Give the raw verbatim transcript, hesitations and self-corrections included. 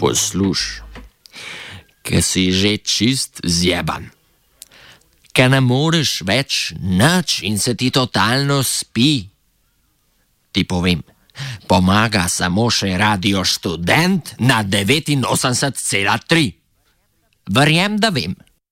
Posluš, ker si že čist zjeban, ker ne moreš več nič in se ti totalno spi. Ti povem, pomaga samo še Radio Študent na devetinosemdeset cela tri. Verjem, da vem.